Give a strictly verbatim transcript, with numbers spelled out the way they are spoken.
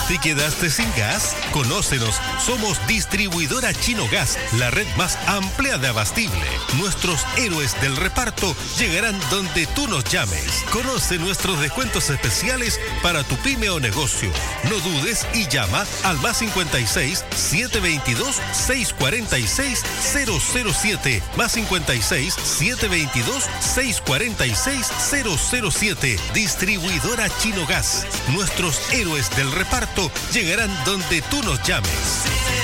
¿Te quedaste sin gas? Conócenos, somos Distribuidora Chino Gas, la red más amplia de abastible. Nuestros héroes del reparto llegarán donde tú nos llames. Conoce nuestros descuentos especiales para tu pyme o negocio. No dudes y llama al más cincuenta y seis, setecientos veintidós, seiscientos cuarenta y seis, cero cero siete, más cincuenta y seis, setecientos veintidós, seiscientos cuarenta y seis, cero cero siete. Distribuidora Chino Gas. Nuestros héroes del reparto llegarán donde tú nos llames.